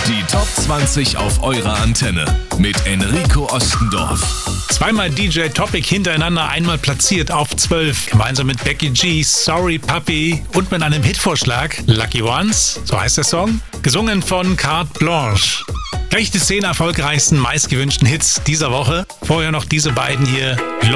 Die Top 20 auf eurer Antenne mit Enrico Ostendorf. Zweimal DJ Topic hintereinander, einmal platziert auf 12, gemeinsam mit Becky G, Sorry Puppy und mit einem Hitvorschlag, Lucky Ones, so heißt der Song, gesungen von Carte Blanche. Gleich die 10 erfolgreichsten, meistgewünschten Hits dieser Woche. Vorher noch diese beiden hier.